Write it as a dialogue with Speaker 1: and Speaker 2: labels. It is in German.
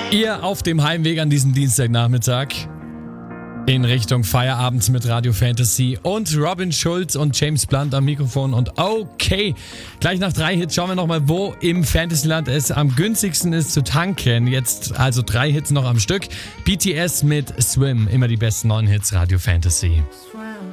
Speaker 1: Ihr auf dem Heimweg an diesem Dienstagnachmittag in Richtung Feierabend mit Radio Fantasy und Robin Schulz und James Blunt am Mikrofon. Und okay, gleich nach 3 Hits schauen wir nochmal, wo im Fantasyland es am günstigsten ist zu tanken. Jetzt also 3 Hits noch am Stück. BTS mit Swim, immer die besten 9 Hits Radio Fantasy.